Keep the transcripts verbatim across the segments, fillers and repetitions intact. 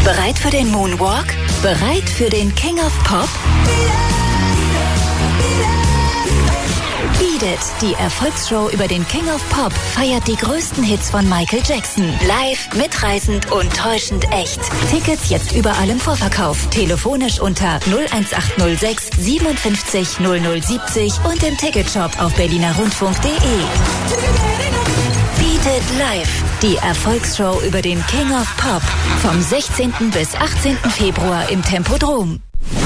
Bereit für den Moonwalk? Bereit für den King of Pop? Beat It, die Erfolgsshow über den King of Pop, feiert die größten Hits von Michael Jackson. Live, mitreißend und täuschend echt. Tickets jetzt überall im Vorverkauf. Telefonisch unter null eins acht null sechs siebenundfünfzig null null siebzig und im Ticketshop auf berliner rundfunk punkt de. Beat It Live, die Erfolgsshow über den King of Pop. Vom sechzehnten bis achtzehnten Februar im Tempodrom.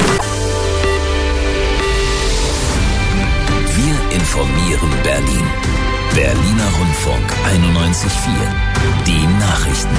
Wir informieren Berlin. Berliner Rundfunk einundneunzig Komma vier. Die Nachrichten.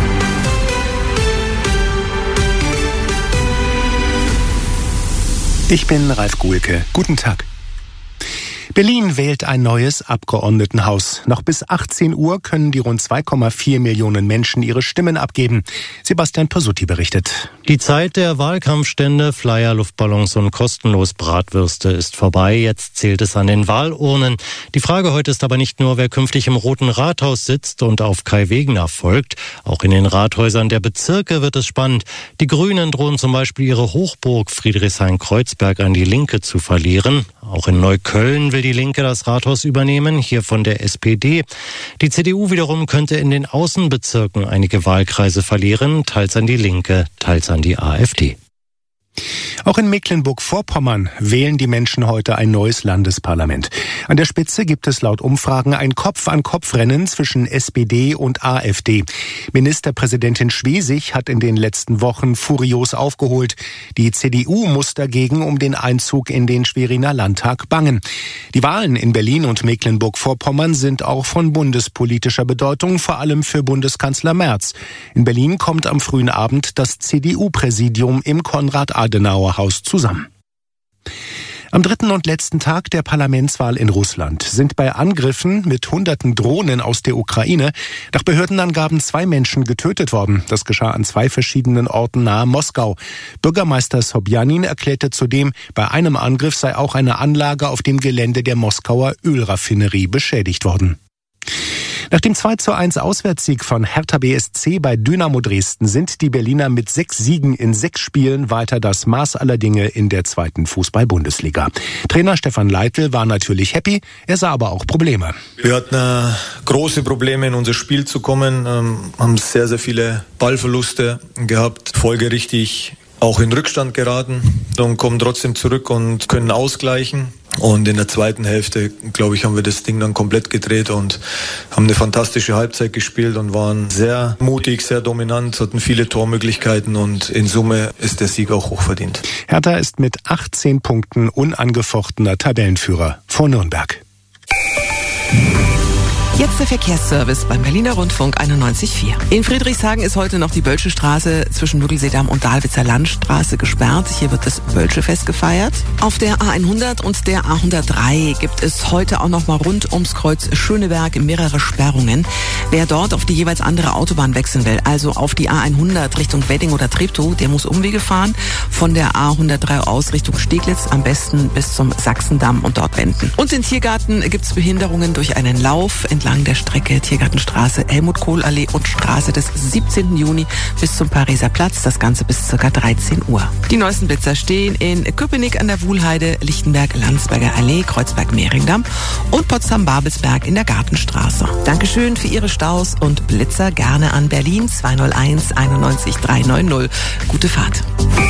Ich bin Ralf Guhlke. Guten Tag. Berlin wählt ein neues Abgeordnetenhaus. Noch bis achtzehn Uhr können die rund zwei Komma vier Millionen Menschen ihre Stimmen abgeben. Sebastian Pasutti berichtet. Die Zeit der Wahlkampfstände, Flyer, Luftballons und kostenlos Bratwürste ist vorbei. Jetzt zählt es an den Wahlurnen. Die Frage heute ist aber nicht nur, wer künftig im Roten Rathaus sitzt und auf Kai Wegener folgt. Auch in den Rathäusern der Bezirke wird es spannend. Die Grünen drohen zum Beispiel ihre Hochburg Friedrichshain-Kreuzberg an die Linke zu verlieren. Auch in Neukölln will die Linke das Rathaus übernehmen, hier von der S P D. Die C D U wiederum könnte in den Außenbezirken einige Wahlkreise verlieren, teils an die Linke, teils an die AfD. Auch in Mecklenburg-Vorpommern wählen die Menschen heute ein neues Landesparlament. An der Spitze gibt es laut Umfragen ein Kopf-an-Kopf-Rennen zwischen S P D und AfD. Ministerpräsidentin Schwesig hat in den letzten Wochen furios aufgeholt. Die C D U muss dagegen um den Einzug in den Schweriner Landtag bangen. Die Wahlen in Berlin und Mecklenburg-Vorpommern sind auch von bundespolitischer Bedeutung, vor allem für Bundeskanzler Merz. In Berlin kommt am frühen Abend das C D U-Präsidium im Konrad-Adenauer-Haus zusammen. Am dritten und letzten Tag der Parlamentswahl in Russland sind bei Angriffen mit hunderten Drohnen aus der Ukraine nach Behördenangaben zwei Menschen getötet worden. Das geschah an zwei verschiedenen Orten nahe Moskau. Bürgermeister Sobjanin erklärte zudem, bei einem Angriff sei auch eine Anlage auf dem Gelände der Moskauer Ölraffinerie beschädigt worden. Nach dem zwei zu eins Auswärtssieg von Hertha B S C bei Dynamo Dresden sind die Berliner mit sechs Siegen in sechs Spielen weiter das Maß aller Dinge in der zweiten Fußball-Bundesliga. Trainer Stefan Leitl war natürlich happy, er sah aber auch Probleme. Wir hatten äh, große Probleme in unser Spiel zu kommen, ähm, haben sehr, sehr viele Ballverluste gehabt, folgerichtig auch in Rückstand geraten und kommen trotzdem zurück und können ausgleichen. Und in der zweiten Hälfte, glaube ich, haben wir das Ding dann komplett gedreht und haben eine fantastische Halbzeit gespielt und waren sehr mutig, sehr dominant, hatten viele Tormöglichkeiten und in Summe ist der Sieg auch hochverdient. Hertha ist mit achtzehn Punkten unangefochtener Tabellenführer vor Nürnberg. Jetzt der Verkehrsservice beim Berliner Rundfunk einundneunzig Komma vier. In Friedrichshagen ist heute noch die Bölsche Straße zwischen Müggelseedamm und Dahlwitzer Landstraße gesperrt. Hier wird das Bölsche-Fest gefeiert. Auf der A hundert und der A hundertdrei gibt es heute auch noch mal rund ums Kreuz Schöneberg mehrere Sperrungen. Wer dort auf die jeweils andere Autobahn wechseln will, also auf die A hundert Richtung Wedding oder Treptow, der muss Umwege fahren. Von der A hundertdrei aus Richtung Steglitz, am besten bis zum Sachsendamm und dort wenden. Und den Tiergarten gibt es Behinderungen durch einen Lauf entlang der Strecke Tiergartenstraße, Helmut-Kohl-Allee und Straße des siebzehnten Juni bis zum Pariser Platz. Das Ganze bis ca. dreizehn Uhr. Die neuesten Blitzer stehen in Köpenick an der Wuhlheide, Lichtenberg, Landsberger Allee, Kreuzberg-Mehringdamm und Potsdam-Babelsberg in der Gartenstraße. Dankeschön für Ihre Staus und Blitzer gerne an Berlin zwei null eins einundneunzig dreihundertneunzig. Gute Fahrt.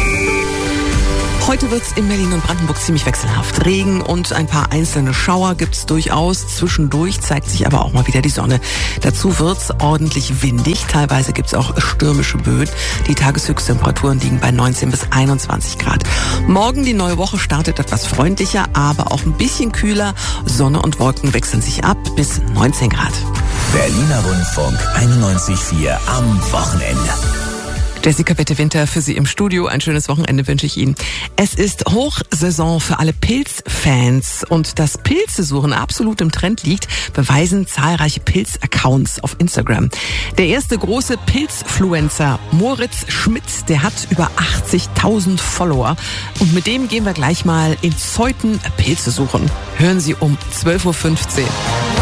Heute wird's in Berlin und Brandenburg ziemlich wechselhaft. Regen und ein paar einzelne Schauer gibt's durchaus. Zwischendurch zeigt sich aber auch mal wieder die Sonne. Dazu wird's ordentlich windig. Teilweise gibt's auch stürmische Böen. Die Tageshöchsttemperaturen liegen bei neunzehn bis einundzwanzig Grad. Morgen, die neue Woche, startet etwas freundlicher, aber auch ein bisschen kühler. Sonne und Wolken wechseln sich ab bis neunzehn Grad. Berliner Rundfunk einundneunzig Komma vier am Wochenende. Jessica Wette-Winter für Sie im Studio. Ein schönes Wochenende wünsche ich Ihnen. Es ist Hochsaison für alle Pilzfans und dass Pilzesuchen absolut im Trend liegt, beweisen zahlreiche Pilz-Accounts auf Instagram. Der erste große Pilzfluencer, Moritz Schmidt, der hat über achtzigtausend Follower und mit dem gehen wir gleich mal in Zeuthen Pilze suchen. Hören Sie um zwölf Uhr fünfzehn.